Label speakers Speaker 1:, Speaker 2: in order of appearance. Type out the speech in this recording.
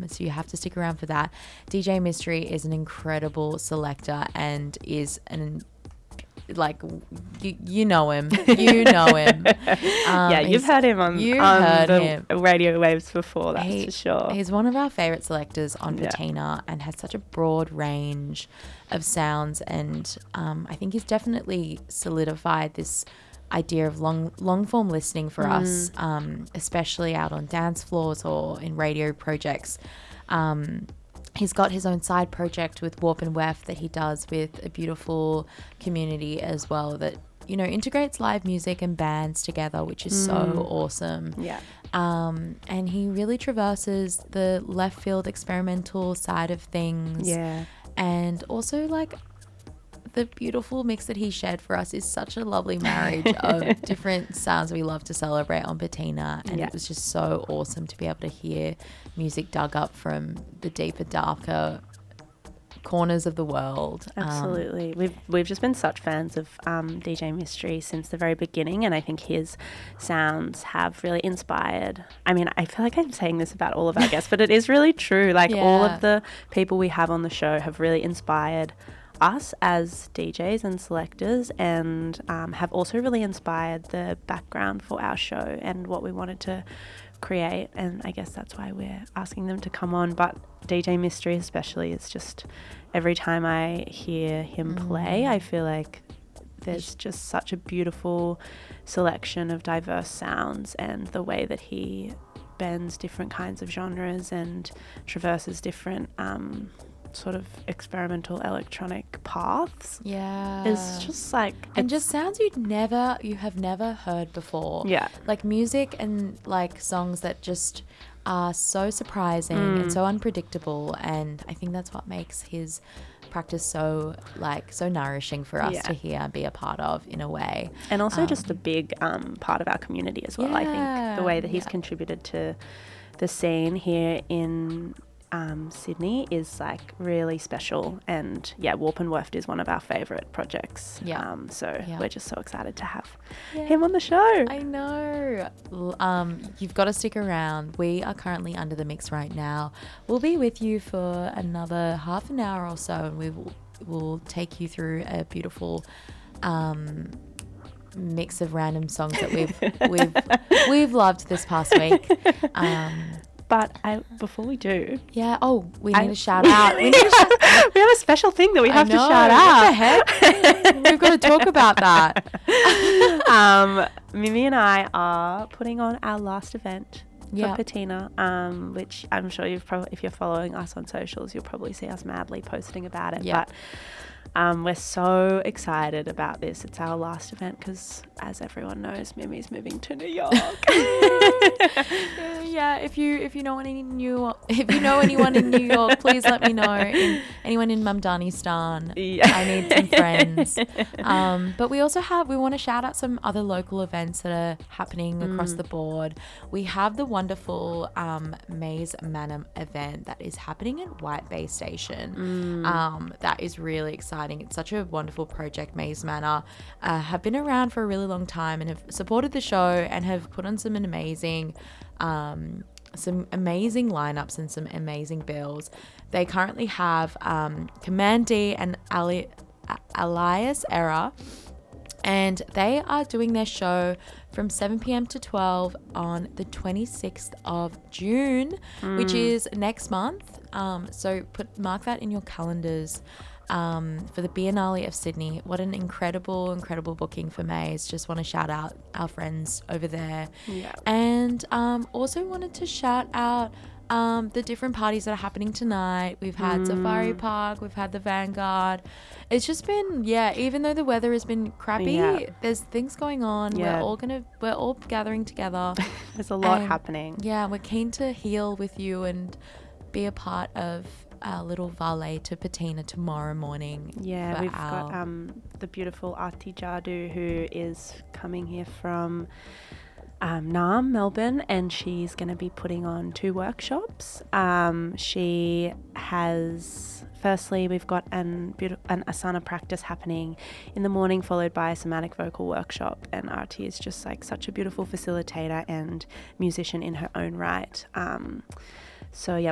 Speaker 1: So you have to stick around for that. DJ Mystery is an incredible selector and is like you know him.
Speaker 2: Yeah, you've heard him on the radio waves before, that's for sure.
Speaker 1: He's one of our favorite selectors on Patina and has such a broad range of sounds, and I think he's definitely solidified this idea of long form listening for us, especially out on dance floors or in radio projects. He's got his own side project with Warp and Weft that he does with a beautiful community as well that, you know, integrates live music and bands together, which is so awesome.
Speaker 2: Yeah.
Speaker 1: And he really traverses the left field experimental side of things.
Speaker 2: Yeah.
Speaker 1: And also, like, the beautiful mix that he shared for us is such a lovely marriage of different sounds we love to celebrate on Patina, and it was just so awesome to be able to hear music dug up from the deeper, darker corners of the world.
Speaker 2: Absolutely. We've just been such fans of DJ Mystery since the very beginning, and I think his sounds have really inspired. I mean, I feel like I'm saying this about all of our guests, but it is really true. Like all of the people we have on the show have really inspired us as DJs and selectors, and have also really inspired the background for our show and what we wanted to create. And I guess that's why we're asking them to come on. But DJ Mystery especially, is just every time I hear him play, I feel like there's just such a beautiful selection of diverse sounds, and the way that he bends different kinds of genres and traverses different sort of experimental electronic paths is just like,
Speaker 1: and just sounds you have never heard before. Like music and like songs that just are so surprising and so unpredictable, and I think that's what makes his practice so nourishing for us to hear and be a part of in a way,
Speaker 2: and also just a big part of our community as well. I think the way that he's contributed to the scene here in Sydney is like really special, and Warp and Weft is one of our favourite projects. We're just so excited to have him on the show.
Speaker 1: I know. You've got to stick around. We are currently under the mix right now. We'll be with you for another half an hour or so, and we will take you through a beautiful mix of random songs that we've loved this past week.
Speaker 2: But before we do...
Speaker 1: we need to shout out. We
Speaker 2: have a special thing that we have to shout out.
Speaker 1: What the heck? We've got to talk about that.
Speaker 2: Mimi and I are putting on our last event for Patina, which I'm sure if you're following us on socials, you'll probably see us madly posting about it. But we're so excited about this. It's our last event because, as everyone knows, Mimi's moving to New York.
Speaker 1: If you know anyone in New York, please let me know. Anyone in Mamdanistan, I need some friends. But we want to shout out some other local events that are happening across the board. We have the wonderful Maze Manor event that is happening at White Bay Station. That is really exciting. It's such a wonderful project. Maze Manor have been around for a really long time and have supported the show and have put on some amazing lineups and some amazing bills. They currently have Command D and Elias Era, and they are doing their show from 7 p.m. to 12 on the 26th of June, which is next month. So mark that in your calendars. For the Biennale of Sydney. What an incredible booking for Maze. Just want to shout out our friends over there. And also wanted to shout out the different parties that are happening tonight. We've had Safari Park, we've had the Vanguard. It's just been, even though the weather has been crappy, there's things going on. We're all gathering together.
Speaker 2: There's a lot happening.
Speaker 1: We're keen to heal with you and be a part of our little valet to Patina tomorrow morning.
Speaker 2: We've got the beautiful Aarti Jadu, who is coming here from Naarm, Melbourne, and she's going to be putting on 2 workshops. She has, firstly, we've got an asana practice happening in the morning, followed by a somatic vocal workshop, and Aarti is just like such a beautiful facilitator and musician in her own right. So